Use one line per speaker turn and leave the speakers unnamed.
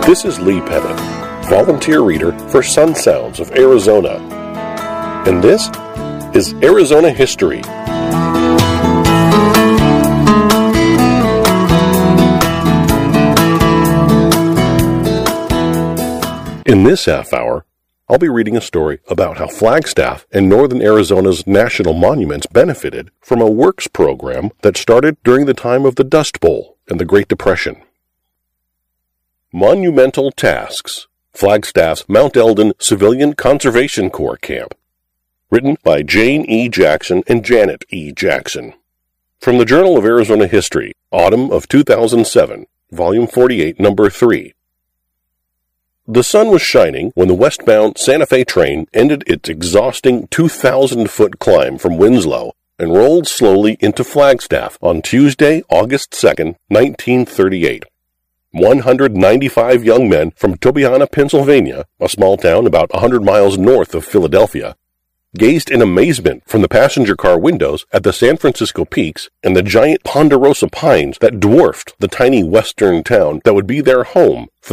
This is Lee Pettit, volunteer reader for Sun Sounds of Arizona. And this is Arizona History. In this half hour, I'll be reading a story about how Flagstaff and northern Arizona's national monuments benefited from a works program that started during the time of the Dust Bowl and the Great Depression. Monumental Tasks: Flagstaff's Mount Eldon Civilian Conservation Corps Camp. Written by Jane E. Jackson and Janet E. Jackson. From the Journal of Arizona History, Autumn of 2007, Volume 48, Number 3. The sun was shining when the westbound Santa Fe train ended its exhausting 2,000-foot climb from Winslow and rolled slowly into Flagstaff on Tuesday, August 2, 1938. 195 young men from Tobiana, Pennsylvania, a small town about 100 miles north of Philadelphia, gazed in amazement from the passenger car windows at the San Francisco peaks and the giant ponderosa pines that dwarfed the tiny western town that would be their home for